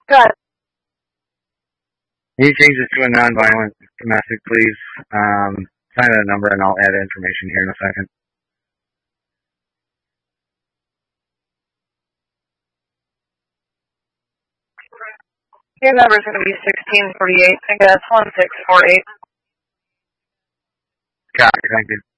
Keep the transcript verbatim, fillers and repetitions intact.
Good. Can you change it to a non-violent domestic, please? Um, sign a number and I'll add information here in a second. Your number is going to be sixteen forty-eight. I guess one six four eight. Copy, thank you.